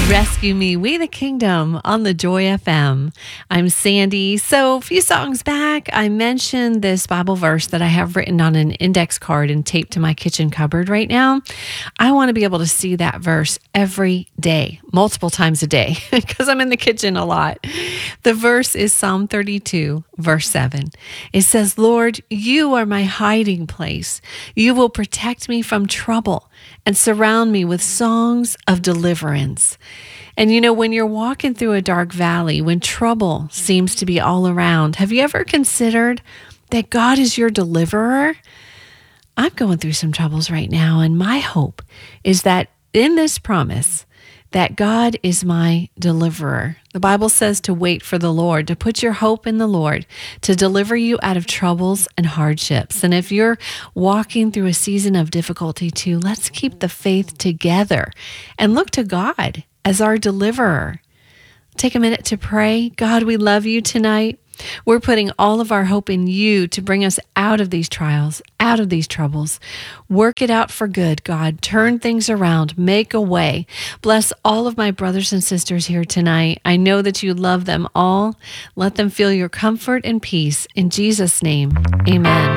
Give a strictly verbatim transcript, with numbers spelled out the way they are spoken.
Rescue Me, We the Kingdom on the Joy F M. I'm Sandy. So a few songs back, I mentioned this Bible verse that I have written on an index card and taped to my kitchen cupboard right now. I want to be able to see that verse every day, multiple times a day, because I'm in the kitchen a lot. The verse is Psalm thirty-two, verse seven. It says, Lord, you are my hiding place. You will protect me from trouble and surround me with songs of deliverance. And you know, when you're walking through a dark valley, when trouble seems to be all around, have you ever considered that God is your deliverer? I'm going through some troubles right now, and my hope is that in this promise, that God is my deliverer. The Bible says to wait for the Lord, to put your hope in the Lord, to deliver you out of troubles and hardships. And if you're walking through a season of difficulty too, let's keep the faith together and look to God as our deliverer. Take a minute to pray. God, we love you tonight. We're putting all of our hope in you to bring us out of these trials, out of these troubles. Work it out for good, God. Turn things around. Make a way. Bless all of my brothers and sisters here tonight. I know that you love them all. Let them feel your comfort and peace. In Jesus' name, amen.